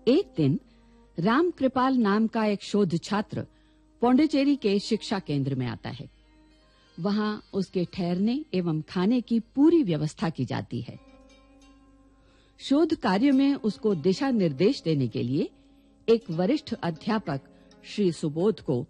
एक दिन राम कृपाल नाम का एक शोध छात्र पौंडीचेरी के शिक्षा केंद्र में आता है। वहां उसके ठहरने एवं खाने की पूरी व्यवस्था की जाती है। शोध कार्य में उसको दिशा निर्देश देने के लिए एक वरिष्ठ अध्यापक श्री सुबोध को